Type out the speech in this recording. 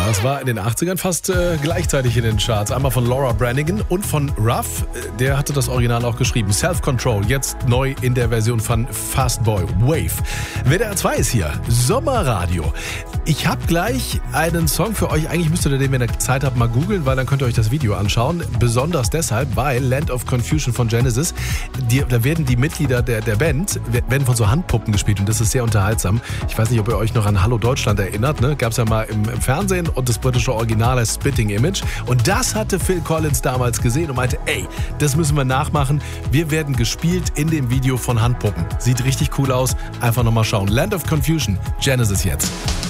Das war in den 80ern fast gleichzeitig in den Charts. Einmal von Laura Branigan und von Ruff. Der hatte das Original auch geschrieben. Self-Control, jetzt neu in der Version von Fastboy Wave. WDR 2 ist hier. Sommerradio. Ich habe gleich einen Song für euch. Eigentlich müsstet ihr den, wenn ihr Zeit habt, mal googeln, weil dann könnt ihr euch das Video anschauen. Besonders deshalb, weil Land of Confusion von Genesis, da werden die Mitglieder der Band werden von so Handpuppen gespielt und das ist sehr unterhaltsam. Ich weiß nicht, ob ihr euch noch an Hallo Deutschland erinnert. Ne? Gab es ja mal im Fernsehen und das britische Original als Spitting Image. Und das hatte Phil Collins damals gesehen und meinte, ey, das müssen wir nachmachen. Wir werden gespielt in dem Video von Handpuppen. Sieht richtig cool aus. Einfach nochmal schauen. Land of Confusion, Genesis jetzt.